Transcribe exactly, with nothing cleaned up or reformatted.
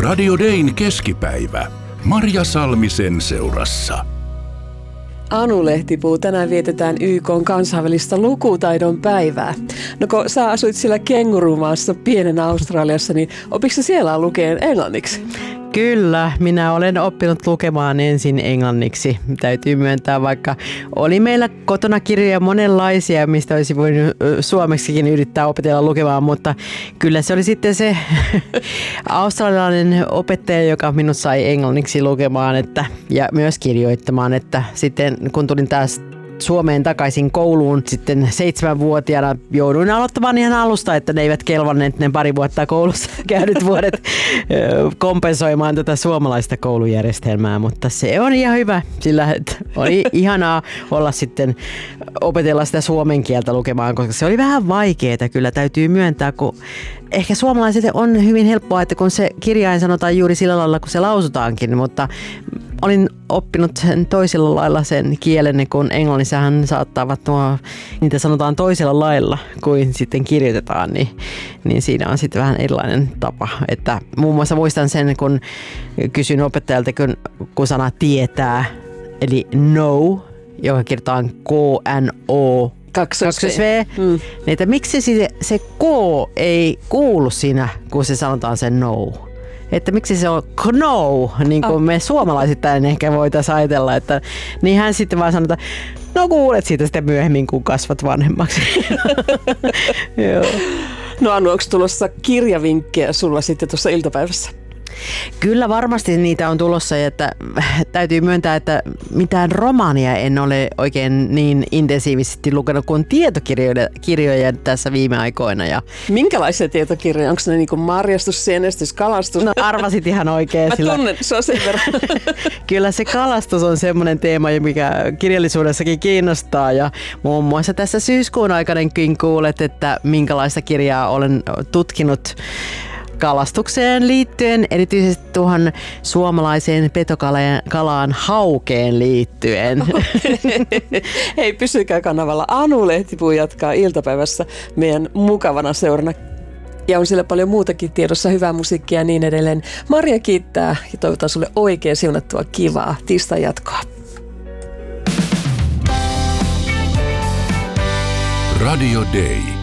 Radio Dayn keskipäivä. Marja Salmisen seurassa. Anu Lehtipuu, tänään vietetään Y K:n kansainvälistä lukutaidon päivää. No kun sä asuit siellä kengurumaassa pienenä Australiassa, niin opitko sä siellä lukeen englanniksi? Kyllä, minä olen oppinut lukemaan ensin englanniksi. Täytyy myöntää, vaikka oli meillä kotona kirjoja monenlaisia, mistä olisi voinut suomeksikin yrittää opetella lukemaan, mutta kyllä se oli sitten se australialainen opettaja, joka minut sai englanniksi lukemaan että, ja myös kirjoittamaan, että sitten kun tulin taas Suomeen takaisin kouluun sitten seitsemänvuotiaana jouduin aloittamaan ihan alusta, että ne eivät kelvanneet ne pari vuotta koulussa käynyt vuodet kompensoimaan tätä suomalaista koulujärjestelmää, mutta se on ihan hyvä, sillä oli ihanaa olla sitten opetella sitä suomen kieltä lukemaan, koska se oli vähän vaikeaa, kyllä täytyy myöntää, kun ehkä suomalaiset on hyvin helppoa, että kun se kirjain sanotaan juuri sillä lailla, kun se lausutaankin, mutta olin oppinut sen toisella lailla sen kielen, kun englannissahan saattavat nuo, niitä sanotaan toisella lailla kuin sitten kirjoitetaan, niin, niin siinä on sitten vähän erilainen tapa. Että muun muassa muistan sen, kun kysyin opettajalta, kun, kun sana tietää, eli know, joka kirjoitetaan K N O, Kaksos V, mm. niin että miksi se, se K ei kuulu siinä, kun se sanotaan sen no. Että miksi se on know, niin kuin oh. me suomalaisittain ehkä voitaisiin ajatella, että niin hän sitten vaan sanotaan, no kuulet siitä sitten myöhemmin, kun kasvat vanhemmaksi. Joo. No Anu, onko tulossa kirjavinkkejä sulla sitten tuossa iltapäivässä? Kyllä varmasti niitä on tulossa, että täytyy myöntää, että mitään romaania en ole oikein niin intensiivisesti lukenut kuin tietokirjoja tässä viime aikoina. Ja minkälaisia tietokirjoja? Onko ne niin kuin marjastus, sienestys, kalastus? No arvasit ihan oikein. Mä sillä tunnen, se on sen verran. Kyllä se kalastus on semmoinen teema, mikä kirjallisuudessakin kiinnostaa ja muun muassa tässä syyskuun aikanakin kuulet, että minkälaista kirjaa olen tutkinut kalastukseen liittyen, erityisesti tuohon suomalaiseen petokalaan haukeen liittyen. Hei, pysykää kanavalla. Anu Lehtipuu jatkaa iltapäivässä meidän mukavana seurana. Ja on siellä paljon muutakin tiedossa, hyvää musiikkia ja niin edelleen. Marja kiittää ja toivotan sulle oikein siunattua kivaa tiistai jatkoa. Radio Day.